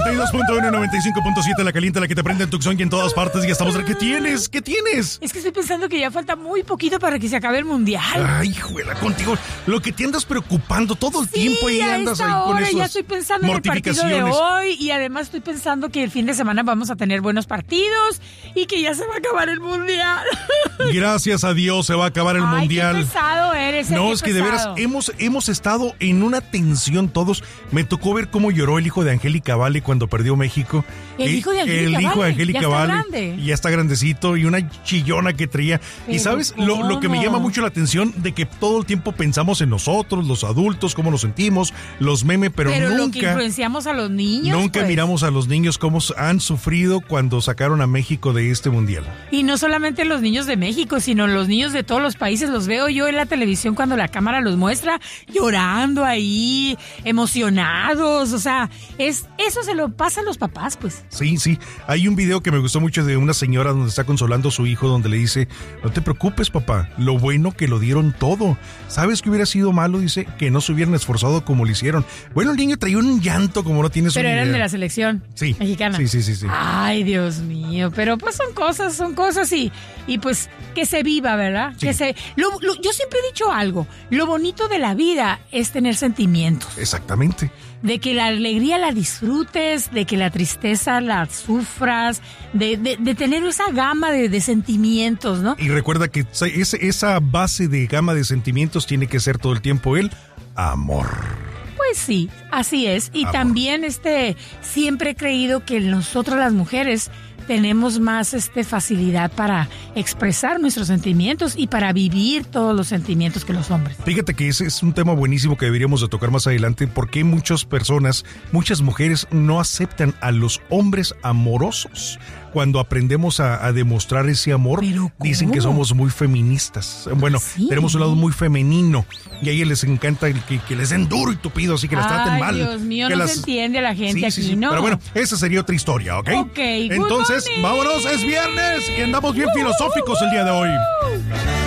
92.1, 95.7, la caliente, la que te prende en Tucson y en todas partes. Y estamos. ¿Qué tienes? ¿Qué tienes? Es que estoy pensando que ya falta muy poquito para que se acabe el mundial. Ay, juela, contigo. Lo que te andas preocupando todo el tiempo y andas ahí con eso. Ya estoy pensando en el partido de hoy y además estoy pensando que el fin de semana vamos a tener buenos partidos y que ya se va a acabar el mundial. Gracias a Dios se va a acabar el mundial. Qué pesado eres. No, es que de veras hemos estado en una tensión todos. Me tocó ver cómo lloró el hijo de Angélica Vale cuando perdió México. El hijo de Angélica Vale. Grande. Ya está grandecito y una chillona que traía. Pero y sabes, lo que me llama mucho la atención de que todo el tiempo pensamos en nosotros, los adultos, cómo nos sentimos, los memes, pero nunca lo que influenciamos a los niños. Nunca miramos a los niños cómo han sufrido cuando sacaron a México de este mundial. Y no solamente los niños de México, sino los niños de todos los países. Los veo yo en la televisión cuando la cámara los muestra llorando ahí, emocionados. O sea, eso se lo pasa a los papás, pues. Sí. Hay un video que me gustó mucho de una señora donde está consolando a su hijo, donde le dice: no te preocupes, papá, lo bueno que lo dieron todo. ¿Sabes que hubiera sido malo? Dice, que no se hubieran esforzado como lo hicieron. Bueno, el niño traía un llanto como no tienes una idea. Pero eran de la selección mexicana. Sí. Ay, Dios mío, pero pues son cosas y pues que se viva, ¿verdad? Sí. Yo siempre he dicho algo, lo bonito de la vida es tener sentimientos. Exactamente. De que la alegría la disfrutes, de que la tristeza la sufras, de tener esa gama de sentimientos, ¿no? Y recuerda que esa base de gama de sentimientos tiene que ser todo el tiempo el amor. Pues sí, así es. Y también siempre he creído que nosotros las mujeres tenemos más facilidad para expresar nuestros sentimientos y para vivir todos los sentimientos que los hombres. Fíjate que ese es un tema buenísimo que deberíamos de tocar más adelante, porque muchas mujeres no aceptan a los hombres amorosos. Cuando aprendemos a demostrar ese amor, dicen que somos muy feministas. Bueno, tenemos un lado muy femenino y a ellas les encanta que les den duro y tupido, así que las traten mal. Dios mío, no se entiende a la gente aquí, ¿no? Pero bueno, esa sería otra historia, ¿ok? Ok, entonces, vámonos, es viernes y andamos bien filosóficos el día de hoy.